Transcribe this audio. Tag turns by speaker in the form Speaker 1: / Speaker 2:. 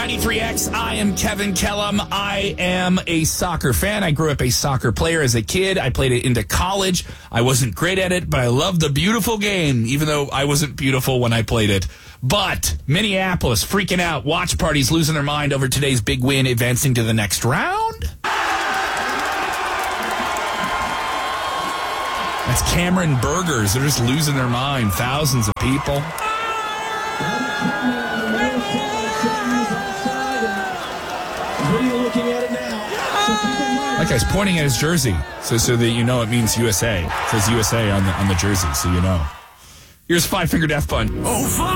Speaker 1: 93X, I am Kevin Kellum. I am a soccer fan. I grew up a soccer player as a kid. I played it into college. I wasn't great at it, but I loved the beautiful game, even though I wasn't beautiful when I played it. But Minneapolis freaking out. Watch parties losing their mind over today's big win, advancing to the next round. That's Cameron Burgers. They're just losing their mind. Thousands of people. That guy's pointing at his jersey, so that you know it means USA. It says USA on the jersey, so you know. Here's Five Finger Death Punch. Oh,